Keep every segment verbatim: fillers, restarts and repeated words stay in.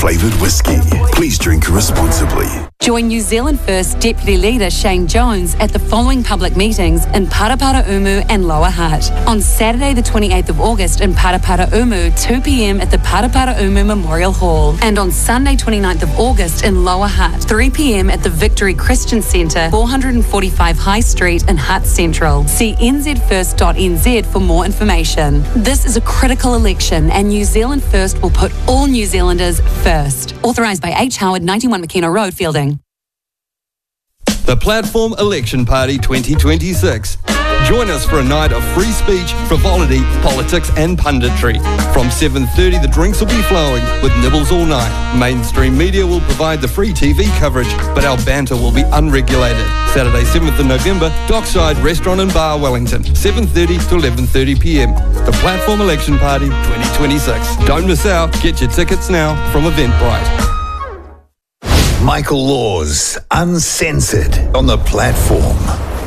flavoured whiskey. Please drink responsibly. Join New Zealand First Deputy Leader Shane Jones at the following public meetings in Paraparaumu and Lower Hutt. On Saturday the twenty-eighth of August in Paraparaumu, two p.m. at the Paraparaumu Memorial Hall. And on Sunday twenty-ninth of August in Lower Hutt, three p.m. at the Victory Christian Centre, four forty-five High Street in Hutt Central. See n z first dot n z for more information. This is a critical election and New Zealand First will put all New Zealanders first. Authorised by H. Howard, ninety-one McKenna Road, Fielding. The Platform Election Party twenty twenty-six. Join us for a night of free speech, frivolity, politics and punditry. From seven thirty, the drinks will be flowing with nibbles all night. Mainstream media will provide the free T V coverage, but our banter will be unregulated. Saturday, seventh of November, Dockside Restaurant and Bar, Wellington, seven thirty to eleven thirty p.m. The Platform Election Party twenty twenty-six. Don't miss out. Get your tickets now from Eventbrite. Michael Laws, Uncensored, on the Platform.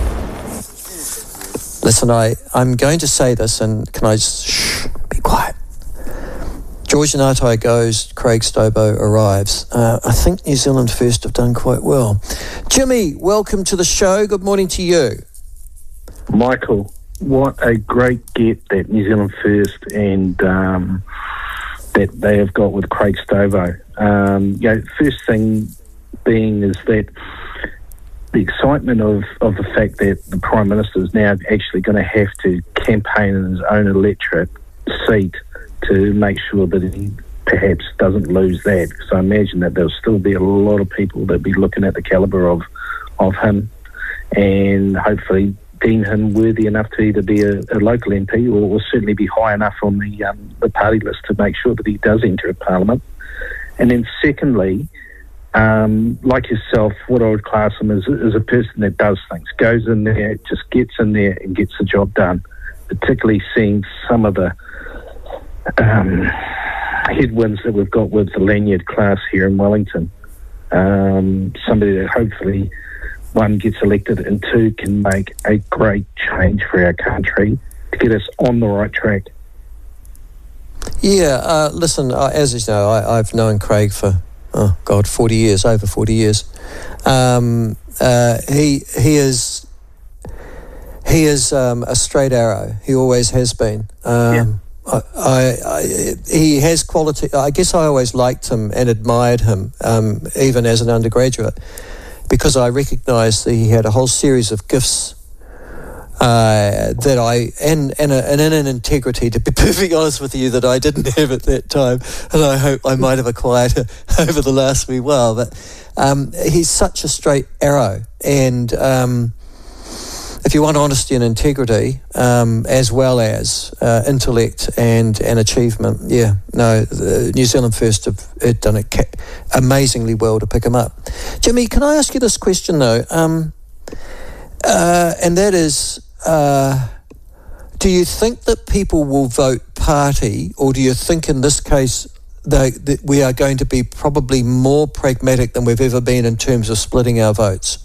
Listen, I, I'm going to say this, and can I just shh, be quiet? George Ngātai goes, Craig Stobo arrives. Uh, I think New Zealand First have done quite well. Jimmy, welcome to the show. Good morning to you. Michael, what a great get that New Zealand First and um, that they have got with Craig Stobo. Um, you know, first thing being is that the excitement of, of the fact that the Prime Minister is now actually going to have to campaign in his own electorate seat to make sure that he perhaps doesn't lose that. So I imagine that there'll still be a lot of people that'll be looking at the calibre of, of him and hopefully deem him worthy enough to either be a, a local M P or, or certainly be high enough on the, um, the party list to make sure that he does enter a Parliament. And then secondly, Um, like yourself, what I would class him as, as a person that does things, goes in there, just gets in there and gets the job done, particularly seeing some of the um, headwinds that we've got with the lanyard class here in Wellington. Um, somebody that hopefully, one, gets elected and two, can make a great change for our country to get us on the right track. Yeah, uh, listen, uh, as you know, I, I've known Craig for oh God, forty years, over forty years. Um, uh, he he is he is um, a straight arrow. He always has been. Um, yeah. I, I, I, he has quality. I guess I always liked him and admired him, um, even as an undergraduate, because I recognised that he had a whole series of gifts. Uh, that I and and, a, and an integrity, to be perfectly honest with you, that I didn't have at that time, and I hope I might have acquired over the last wee while. But um, he's such a straight arrow, and um, if you want honesty and integrity, um, as well as uh, intellect and and achievement, yeah, no, the New Zealand First have, have done it ca- amazingly well to pick him up. Jimmy, can I ask you this question though? Um, uh, and that is. Uh, do you think that people will vote party, or do you think in this case they, that we are going to be probably more pragmatic than we've ever been in terms of splitting our votes?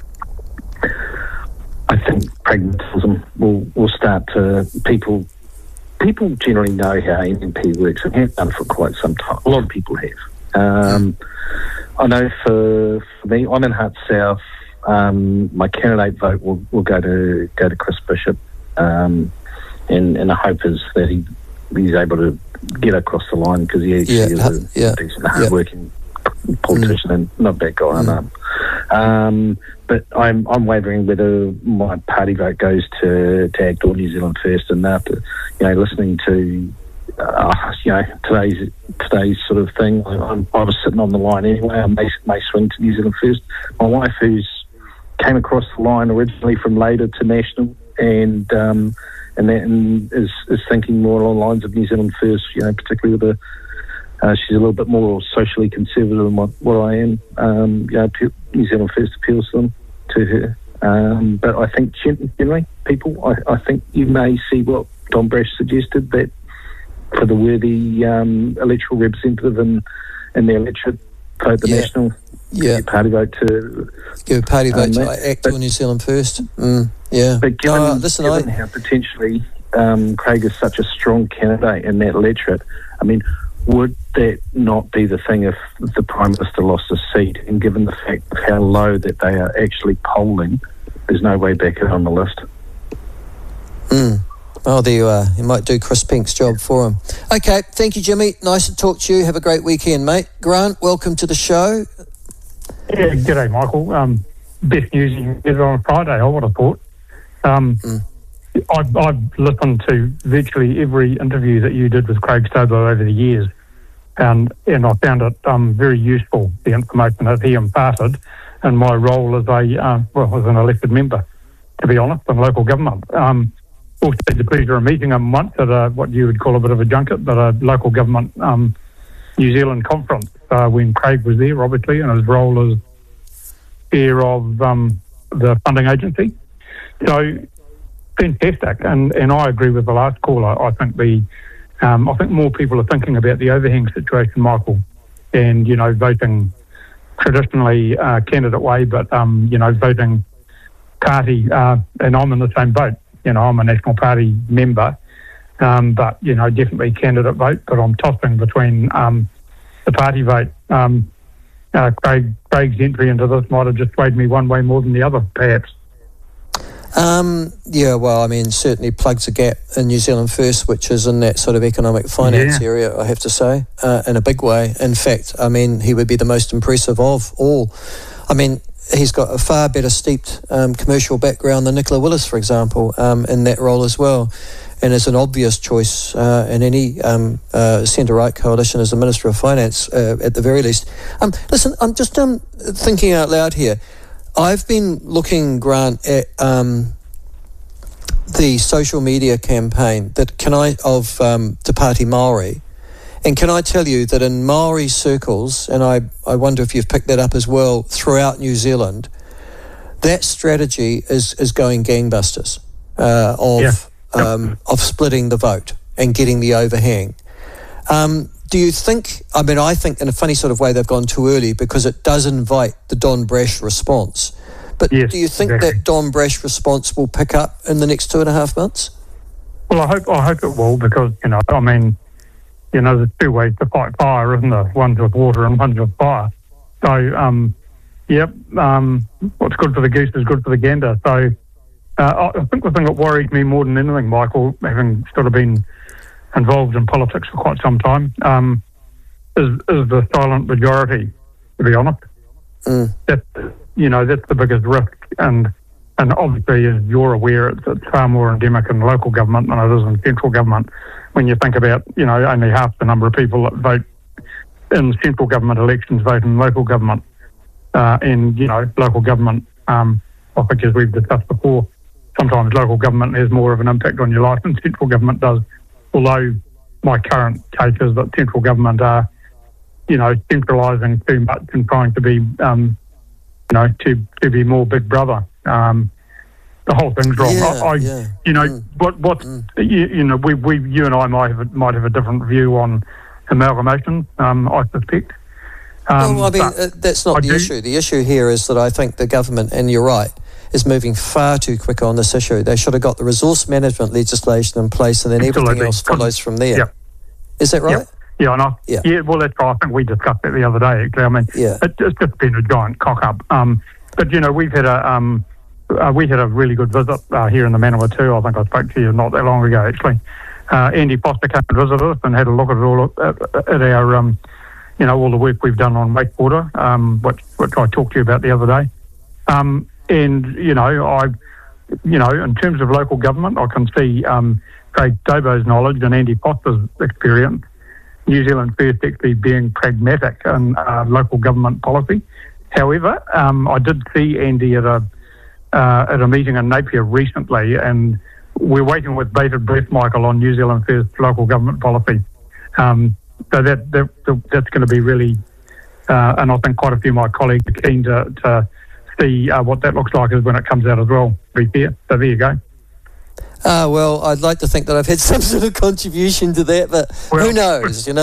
I think pragmatism will, will start to... People people generally know how M M P works and have done for quite some time. A lot of people have. Um, I know for, for me, I'm in Hutt South. Um, my candidate vote will, will go to go to Chris Bishop, um, and, and the hope is that he he's able to get across the line because he, yeah, he is a yeah, decent, hard-working yeah. politician mm. and not a bad guy. Mm. I know. Um, but I'm I'm wavering whether my party vote goes to to ACT or New Zealand First, and after you know listening to uh, you know today's today's sort of thing, I, I was sitting on the line anyway. I may may swing to New Zealand First. My wife, who's came across the line originally from Labour to National, and um, and then is is thinking more along the lines of New Zealand First. You know, particularly with the uh, she's a little bit more socially conservative than what, what I am. Um, you know, New Zealand First appeals to them to her. Um, but I think generally, people, I, I think you may see what Don Brash suggested, that for the worthy um, electoral representative in in the electorate, vote the yeah. National. Yeah, give party vote to give a party vote um, to ACT but, or New Zealand First. Mm, yeah, but given, no, listen, given I, how potentially um, Craig is such a strong candidate in that electorate, I mean, would that not be the thing if the Prime Minister lost his seat? And given the fact of how low that they are actually polling, there's no way back on the list. Mm. Oh, there you are. You might do Chris Pink's job for him. Okay, thank you, Jimmy. Nice to talk to you. Have a great weekend, mate. Grant, welcome to the show. Yeah, g'day, Michael. Um, best news you can get on a Friday, I would have thought. Um, mm. I've, I've listened to virtually every interview that you did with Craig Stobo over the years, and and I found it um, very useful, the information that he imparted in my role as a uh, well as an elected member, to be honest, in local government. Um, also had the pleasure of meeting him once at a, what you would call a bit of a junket, but a local government um, New Zealand conference uh, when Craig was there, obviously, in his role as chair of um, the funding agency. So. Fantastic, and and I agree with the last caller. I think the, um, I think more people are thinking about the overhang situation, Michael, and you know voting traditionally uh, candidate way, but um, you know voting party, uh, and I'm in the same boat. You know, I'm a National Party member, um, but you know definitely candidate vote. But I'm tossing between um, the party vote. Um, uh, Craig Craig's entry into this might have just swayed me one way more than the other, perhaps. Um, yeah, well, I mean, certainly plugs a gap in New Zealand First, which is in that sort of economic finance yeah. area, I have to say, uh, in a big way. In fact, I mean, he would be the most impressive of all. I mean, he's got a far better steeped um, commercial background than Nicola Willis, for example, um, in that role as well. And is an obvious choice uh, in any um, uh, centre-right coalition as the Minister of Finance, uh, at the very least. Um, listen, I'm just um, thinking out loud here. I've been looking, Grant, at um, the social media campaign that can I of um, Te Pāti Māori, and can I tell you that in Māori circles, and I, I wonder if you've picked that up as well throughout New Zealand, that strategy is, is going gangbusters uh, of yeah. um, of splitting the vote and getting the overhang. Um, Do you think, I mean, I think in a funny sort of way they've gone too early because it does invite the Don Brash response. But yes, do you think exactly. that Don Brash response will pick up in the next two and a half months? Well, I hope I hope it will because, you know, I mean, you know, there's two ways to fight fire, isn't there? One's with water and one's with fire. So, um, yep, um, what's good for the goose is good for the gander. So uh, I think the thing that worries me more than anything, Michael, having sort of been involved in politics for quite some time, um, is, is the silent majority, to be honest. Mm. That, you know, that's the biggest risk. And and obviously, as you're aware, it's, it's far more endemic in local government than it is in central government. When you think about, you know, only half the number of people that vote in central government elections vote in local government. Uh, and, you know, local government, um, I think as we've discussed before, sometimes local government has more of an impact on your life than central government does. Although my current take is that central government are, you know, centralising too much and trying to be, um, you know, to, to be more Big Brother. Um, the whole thing's wrong. Yeah, I, I yeah. you know, mm. what what mm. you, you know, we, we you and I might have might have a different view on amalgamation. Um, I suspect. Um, well, I mean, uh, that's not I the do, issue. The issue here is that I think the government, and you're right, is moving far too quick on this issue. They should have got the resource management legislation in place, and then absolutely. everything else follows from there. Yep. Is that right? Yep. Yeah, I know. Yeah. yeah, well, that's right. I think we discussed it the other day, actually. I mean, yeah. it, it's just been a giant cock-up. Um, but, you know, we've had a um, uh, we had a really good visit uh, here in the Manawa too. I think I spoke to you not that long ago, actually. Uh, Andy Foster came and visited us and had a look at it all at, at our, um, you know, all the work we've done on wastewater, um, which, which I talked to you about the other day. Um, and, you know, I, you know, in terms of local government, I can see um, Craig Stobo's knowledge and Andy Foster's experience, New Zealand First actually being pragmatic in uh, local government policy. However, um, I did see Andy at a uh, at a meeting in Napier recently, and we're waiting with bated breath, Michael, on New Zealand First local government policy. Um, so that, that that's going to be really, uh, and I think quite a few of my colleagues are keen to, to see uh, what that looks like as when it comes out as well. To be fair. So there you go. Ah, well, I'd like to think that I've had some sort of contribution to that, but well, who knows, you know?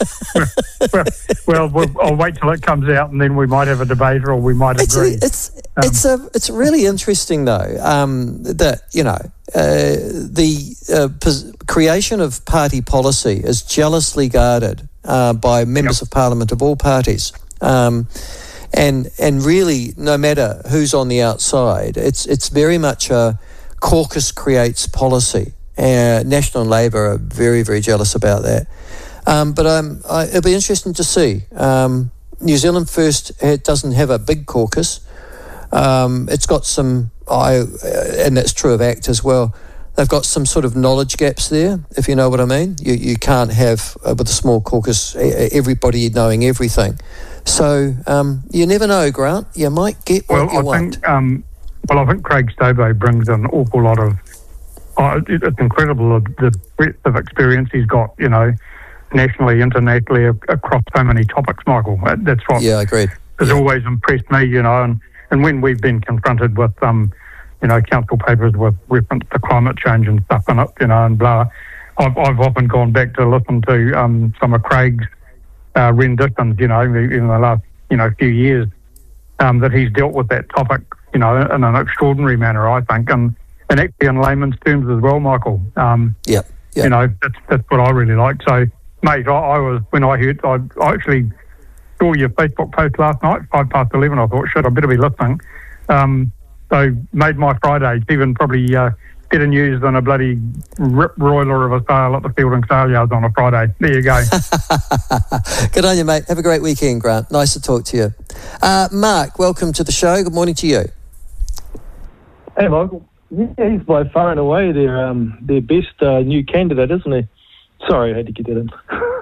well, well, I'll wait till it comes out, and then we might have a debate, or we might it's agree. A, it's um, it's a it's really interesting though um, that you know uh, the uh, pos- creation of party policy is jealously guarded uh, by members Yep. of Parliament of all parties. Um, and and really, no matter who's on the outside, it's it's very much a caucus creates policy. Uh, National and Labour are very, very jealous about that. Um, but um, I, it'll be interesting to see. Um, New Zealand First it doesn't have a big caucus. Um, it's got some, I, uh, and that's true of ACT as well. They've got some sort of knowledge gaps there, if you know what I mean. You you can't have, uh, with a small caucus, everybody knowing everything. So um, you never know, Grant. You might get what Well, you I want. think, um, well, I think Craig Stobo brings an awful lot of. Oh, it, it's incredible the breadth of experience he's got. You know, nationally, internationally, ac- across so many topics. Michael, That- that's what Yeah, agreed. has Yeah. always impressed me. You know, and, and when we've been confronted with um, you know, council papers with reference to climate change and stuff in it, you know, and blah, I've I've often gone back to listen to um some of Craig's uh, renditions. You know, in the last you know few years, um, that he's dealt with that topic, you know, in an extraordinary manner, I think, and. And actually in layman's terms as well, Michael. Um, Yeah, yeah. You know, that's that's what I really like. So, mate, I, I was, when I heard, I, I actually saw your Facebook post last night, five past eleven. I thought, shit, I better be listening. Um, so, made my Friday. It's even probably uh, better news than a bloody rip roiler of a sale at the Fielding Sale Yards on a Friday. There you go. Good on you, mate. Have a great weekend, Grant. Nice to talk to you. Uh, Mark, welcome to the show. Good morning to you. Hey, Michael. Yeah, he's by far and away their um, their best uh, new candidate, isn't he? Sorry, I had to get that in.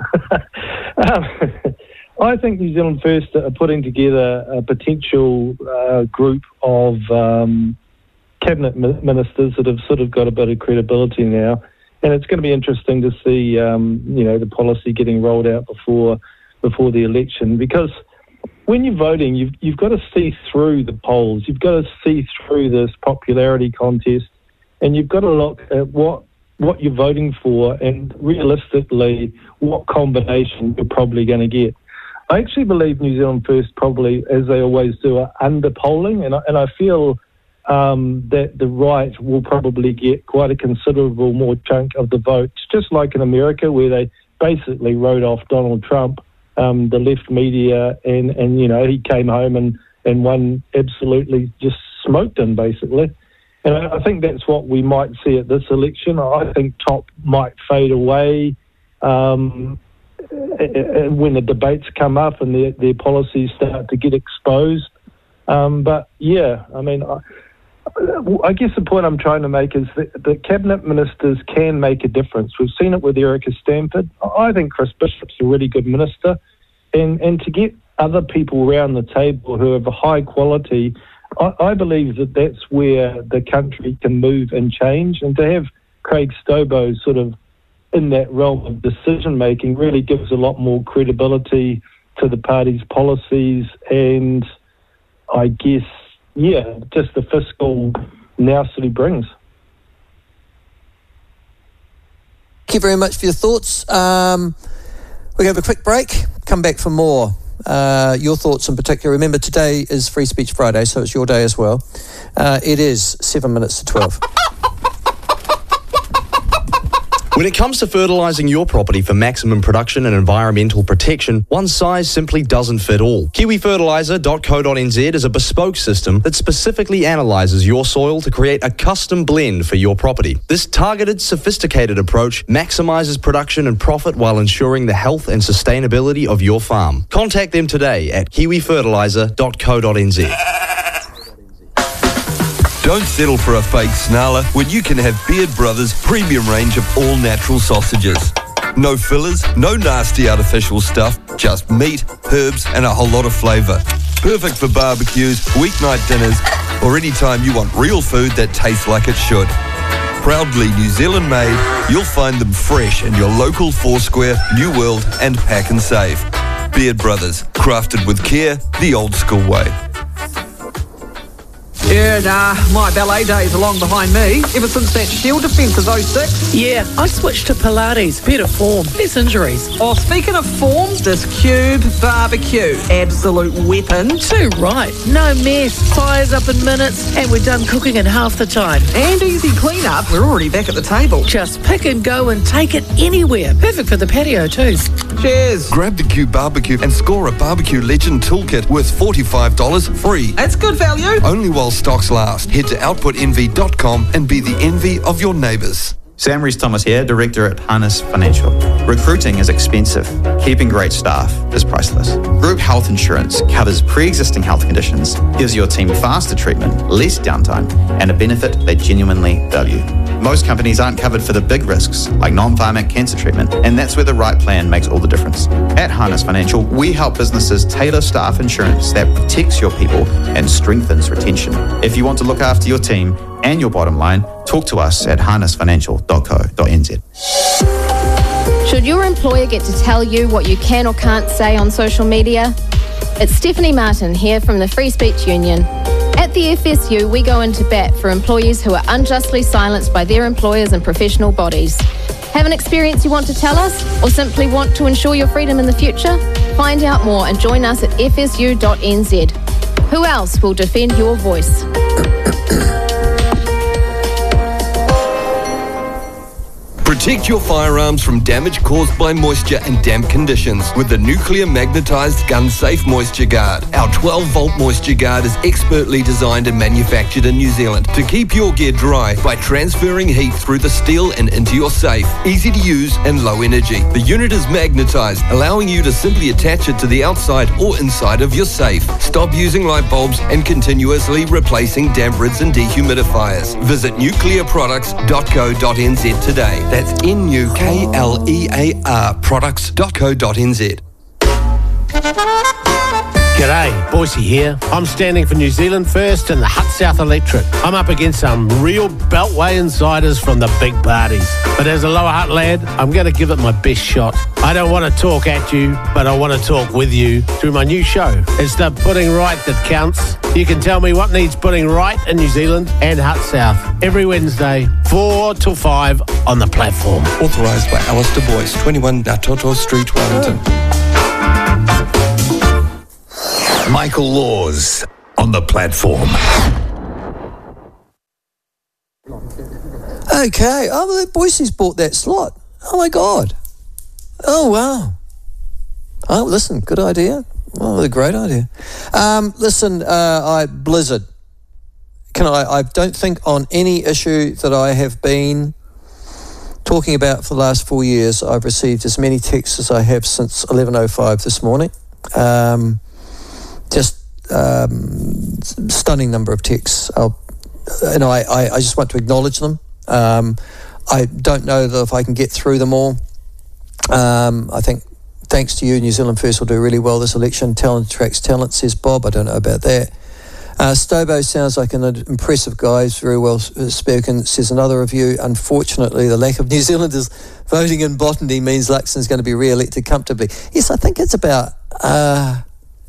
um, I think New Zealand First are putting together a potential uh, group of um, cabinet mi- ministers that have sort of got a bit of credibility now, and it's going to be interesting to see, um, you know, the policy getting rolled out before before the election, because when you're voting, you've you've got to see through the polls. You've got to see through this popularity contest, and you've got to look at what what you're voting for, and realistically, what combination you're probably going to get. I actually believe New Zealand First probably, as they always do, are under polling, and I, and I feel um, that the right will probably get quite a considerable more chunk of the votes, just like in America, where they basically wrote off Donald Trump. Um, the left media, and, and, you know, he came home and, and won, absolutely just smoked him, basically. And I, I think that's what we might see at this election. I think Top might fade away um, when the debates come up and their, their policies start to get exposed. Um, but, yeah, I mean, I, I guess the point I'm trying to make is that the cabinet ministers can make a difference. We've seen it with Erica Stanford. I think Chris Bishop's a really good minister. And and to get other people around the table who have a high quality, I, I believe that that's where the country can move and change. And to have Craig Stobo sort of in that realm of decision-making really gives a lot more credibility to the party's policies and, I guess, yeah, just the fiscal nous that he brings. Thank you very much for your thoughts. Um, we're going to have a quick break. Come back for more. Uh, your thoughts in particular. Remember, today is Free Speech Friday, so it's your day as well. Uh, it is seven minutes to twelve. When it comes to fertilising your property for maximum production and environmental protection, one size simply doesn't fit all. Kiwi Fertiliser dot co dot n z is a bespoke system that specifically analyses your soil to create a custom blend for your property. This targeted, sophisticated approach maximises production and profit while ensuring the health and sustainability of your farm. Contact them today at Kiwi Fertiliser dot co dot n z. Don't settle for a fake snarler when you can have Beard Brothers' premium range of all-natural sausages. No fillers, no nasty artificial stuff, just meat, herbs and a whole lot of flavour. Perfect for barbecues, weeknight dinners, or any time you want real food that tastes like it should. Proudly New Zealand made, you'll find them fresh in your local Foursquare, New World and Pack and Save. Beard Brothers, crafted with care, the old school way. Yeah, nah, my ballet days are long behind me. Ever since that Shield defence of oh six. Yeah, I switched to Pilates. Better form, less injuries. Oh, speaking of form, this Cube barbecue. Absolute weapon. Too right. No mess. Fires up in minutes, and we're done cooking in half the time. And easy clean-up. We're already back at the table. Just pick and go and take it anywhere. Perfect for the patio too. Cheers. Grab the Cube barbecue and score a Barbecue Legend toolkit worth forty-five dollars free. That's good value. Only while stocks last. Head to output envy dot com and be the envy of your neighbours. Sam Rees-Thomas here, Director at Harness Financial. Recruiting is expensive. Keeping great staff is priceless. Group health insurance covers pre-existing health conditions, gives your team faster treatment, less downtime, and a benefit they genuinely value. Most companies aren't covered for the big risks, like non-pharmac cancer treatment, and that's where the right plan makes all the difference. At Harness Financial, we help businesses tailor staff insurance that protects your people and strengthens retention. If you want to look after your team and your bottom line, talk to us at harness financial dot co dot n z. Should your employer get to tell you what you can or can't say on social media? It's Stephanie Martin here from the Free Speech Union. At the F S U, we go into bat for employees who are unjustly silenced by their employers and professional bodies. Have an experience you want to tell us, or simply want to ensure your freedom in the future? Find out more and join us at f s u dot n z. Who else will defend your voice? Protect your firearms from damage caused by moisture and damp conditions with the Nuclear Magnetized Gun Safe Moisture Guard. Our twelve volt Moisture Guard is expertly designed and manufactured in New Zealand to keep your gear dry by transferring heat through the steel and into your safe. Easy to use and low energy. The unit is magnetized, allowing you to simply attach it to the outside or inside of your safe. Stop using light bulbs and continuously replacing damp rids and dehumidifiers. Visit nuclear products dot co dot n z today. That's N U K L E A R products dot co dot n z. G'day, Boise here. I'm standing for New Zealand First and the Hut South Electorate. I'm up against some real Beltway insiders from the big parties. But as a Lower Hutt lad, I'm going to give it my best shot. I don't want to talk at you, but I want to talk with you through my new show. It's the Putting Right that counts. You can tell me what needs putting right in New Zealand and Hut South every Wednesday, four till five on the platform. Authorised by Alistair Boyce, twenty-one Natoto Street, Wellington. Michael Laws on the platform. Okay. Oh, well, Boise's bought that slot. Oh, my God. Oh, wow. Oh, listen, good idea. Oh, a great idea. Um, listen, uh, I Blizzard. Can I? I don't think on any issue that I have been talking about for the last four years, I've received as many texts as I have since eleven oh five this morning. Um, just um, stunning number of texts. I'll, and I, I, I just want to acknowledge them. Um, I don't know that if I can get through them all. Um, I think thanks to you, New Zealand First will do really well this election. Talent attracts talent, says Bob. I don't know about that. Uh, Stobo sounds like an impressive guy. He's very well spoken, says another review. Unfortunately, the lack of New Zealanders voting in botany means Luxon's going to be re-elected comfortably. Yes, I think it's about... Uh,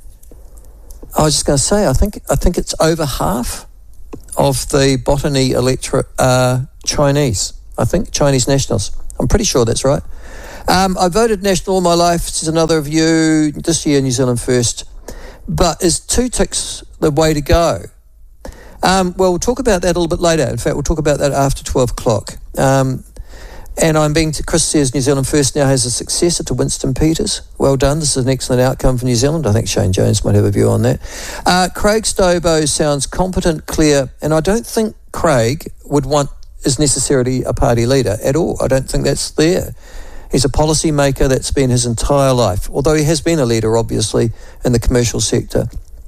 I was just going to say, I think I think it's over half of the botany electorate are Chinese. I think Chinese nationals. I'm pretty sure that's right. Um, I voted National all my life. This is another review. This year, New Zealand First. But is two ticks the way to go? Um, well, we'll talk about that a little bit later. In fact, we'll talk about that after twelve o'clock. Um, and I'm being, to, Chris says New Zealand First now has a successor to Winston Peters. Well done. This is an excellent outcome for New Zealand. I think Shane Jones might have a view on that. Uh, Craig Stobo sounds competent, clear, and I don't think Craig would want, is necessarily a party leader at all. I don't think that's there. He's a policy maker. That's been his entire life, although he has been a leader, obviously, in the commercial sector.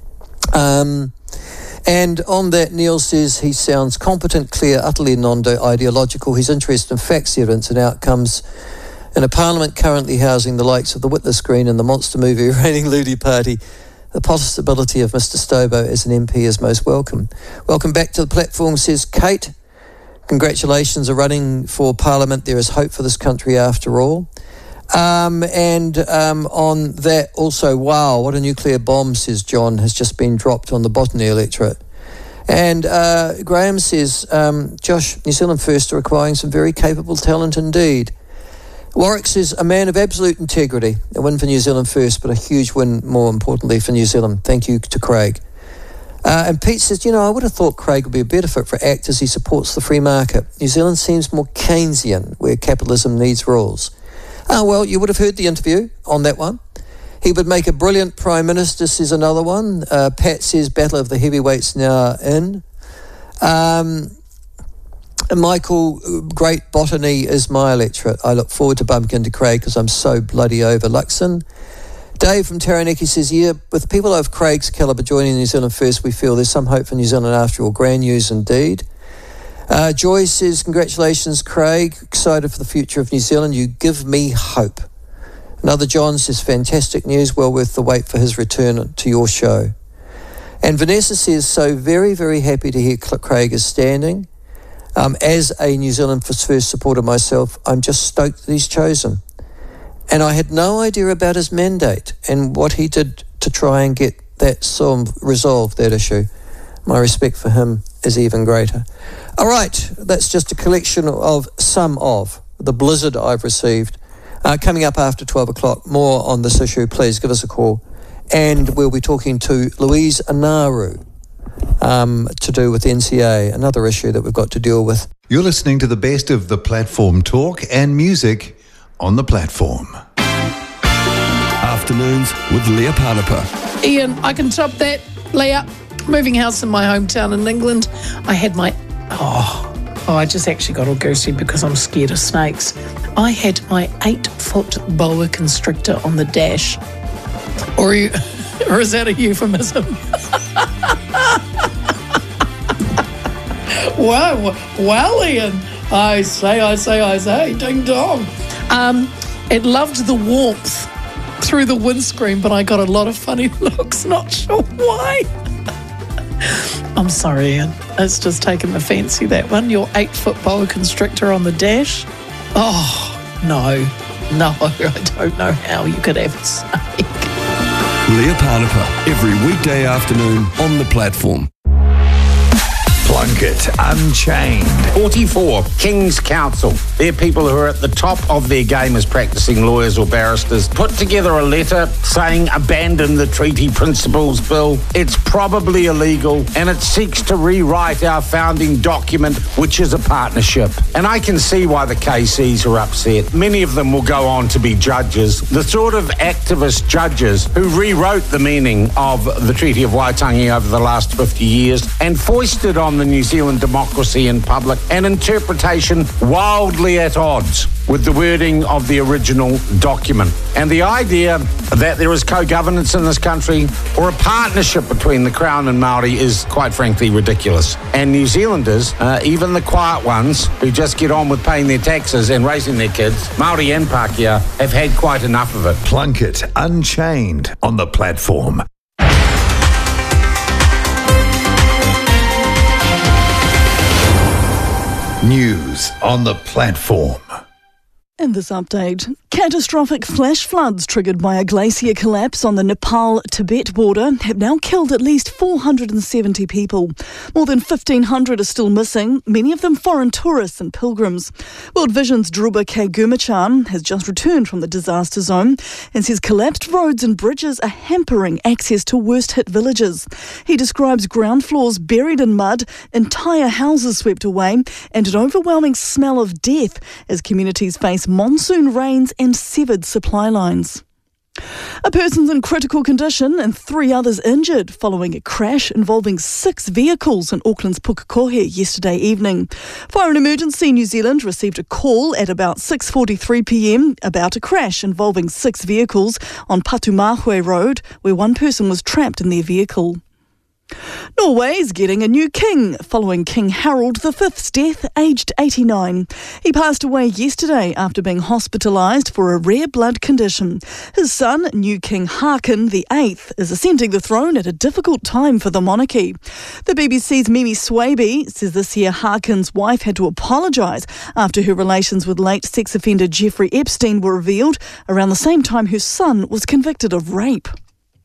Um, and on that, Neil says he sounds competent, clear, utterly non-ideological. He's interested in facts, evidence and outcomes. In a parliament currently housing the likes of the Witness Green and the monster movie reigning Ludi Party, the possibility of Mister Stobo as an M P is most welcome. Welcome back to the platform, says Kate. Congratulations are running for Parliament. There is hope for this country after all. Um, and um, on that also, wow, what a nuclear bomb, says John, has just been dropped on the botany electorate. And uh, Graham says, um, Josh, New Zealand First are acquiring some very capable talent indeed. Warwick says, a man of absolute integrity. A win for New Zealand First, but a huge win, more importantly, for New Zealand. Thank you to Craig. Uh, and Pete says, you know, I would have thought Craig would be a better fit for ACT as he supports the free market. New Zealand seems more Keynesian, where capitalism needs rules. Ah, well, you would have heard the interview on that one. He would make a brilliant Prime Minister, says another one. Uh, Pat says, battle of the heavyweights now in. Um, Michael, great botany is my electorate. I look forward to bumping into Craig because I'm so bloody over Luxon. Dave from Taranaki says, yeah, with people of Craig's calibre joining New Zealand First, we feel there's some hope for New Zealand after all. Grand news indeed. Uh, Joy says, congratulations, Craig. Excited for the future of New Zealand. You give me hope. Another John says, fantastic news. Well worth the wait for his return to your show. And Vanessa says, so very, very happy to hear Craig is standing. Um, as a New Zealand First supporter myself, I'm just stoked that he's chosen. And I had no idea about his mandate and what he did to try and get that some resolved, that issue. My respect for him is even greater. All right, that's just a collection of some of the blizzard I've received. Uh, coming up after twelve o'clock, more on this issue, please give us a call. And we'll be talking to Louise Anaru um, to do with N C A, another issue that we've got to deal with. You're listening to the best of the platform talk and music on the platform. Afternoons with Leah Panapa. Ian, I can top that. Leah, moving house in my hometown in England. I had my... Oh, oh I just actually got all goosey because I'm scared of snakes. I had my eight-foot boa constrictor on the dash. Or, are you, or is that a euphemism? Wow, well, Ian. I say, I say, I say, ding dong. Um, it loved the warmth through the windscreen, but I got a lot of funny looks, not sure why. I'm sorry, Ian. It's just taken the fancy, that one. Your eight-foot boa constrictor on the dash. Oh, no. No, I don't know how you could have a snake. Leah Panapa, every weekday afternoon on the platform. Plunkett Unchained. forty-four, King's Counsel. They're people who are at the top of their game as practicing lawyers or barristers. Put together a letter saying abandon the treaty principles bill. It's probably illegal and it seeks to rewrite our founding document, which is a partnership. And I can see why the K Cs are upset. Many of them will go on to be judges. The sort of activist judges who rewrote the meaning of the Treaty of Waitangi over the last fifty years and foisted on the New Zealand democracy in public an interpretation wildly at odds with the wording of the original document. And the idea that there is co-governance in this country or a partnership between the Crown and Māori is quite frankly ridiculous. And New Zealanders, uh, even the quiet ones who just get on with paying their taxes and raising their kids, Māori and Pākehā, have had quite enough of it. Plunkett Unchained on the platform. News on the platform. In this update, catastrophic flash floods triggered by a glacier collapse on the Nepal-Tibet border have now killed at least four hundred seventy people. More than fifteen hundred are still missing, many of them foreign tourists and pilgrims. World Vision's Dhruba K. Gurmachan has just returned from the disaster zone and says collapsed roads and bridges are hampering access to worst-hit villages. He describes ground floors buried in mud, entire houses swept away, and an overwhelming smell of death as communities face monsoon rains and severed supply lines. A person's in critical condition and three others injured following a crash involving six vehicles in Auckland's Pukekohe yesterday evening. Fire and Emergency New Zealand received a call at about six forty-three p m about a crash involving six vehicles on Patumahue Road, where one person was trapped in their vehicle. Norway is getting a new king following King Harald the Fifth's death, aged eighty-nine. He passed away yesterday after being hospitalised for a rare blood condition. His son, new King Haakon the Eighth, is ascending the throne at a difficult time for the monarchy. The B B C's Mimi Swaby says this year Haakon's wife had to apologise after her relations with late sex offender Jeffrey Epstein were revealed around the same time her son was convicted of rape.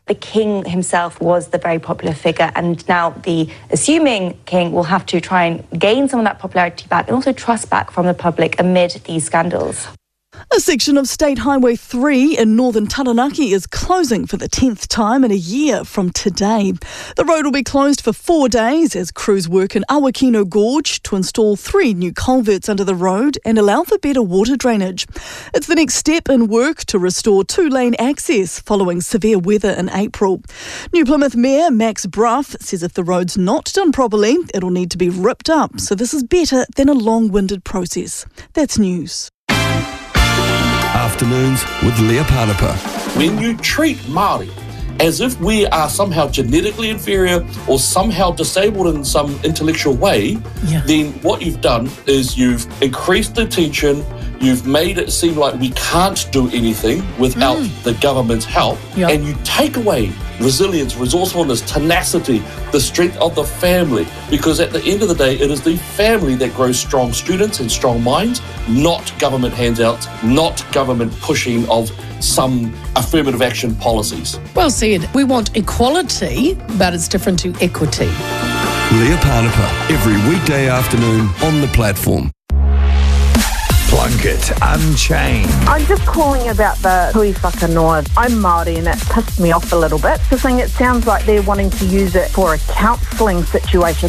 The king himself was the very popular figure, and now the assuming king will have to try and gain some of that popularity back and also trust back from the public amid these scandals. A section of State Highway three in northern Taranaki is closing for the tenth time in a year from today. The road will be closed for four days as crews work in Awakino Gorge to install three new culverts under the road and allow for better water drainage. It's the next step in work to restore two-lane access following severe weather in April. New Plymouth Mayor Max Bruff says if the road's not done properly, it'll need to be ripped up, so this is better than a long-winded process. That's news. Afternoons with Leah Panapa. When you treat Māori as if we are somehow genetically inferior or somehow disabled in some intellectual way, yeah. then what you've done is you've increased the tension, you've made it seem like we can't do anything without mm. the government's help, yep. and you take away resilience, resourcefulness, tenacity, the strength of the family, because at the end of the day, it is the family that grows strong students and strong minds, not government handouts, not government pushing of some affirmative action policies. Well said. We want equality, but it's different to equity. Leah Panapa, every weekday afternoon on the platform. Plunkett Unchained. I'm just calling about the hui whakanoa. I'm Māori and it pissed me off a little bit. The thing, it sounds like they're wanting to use it for a counselling situation.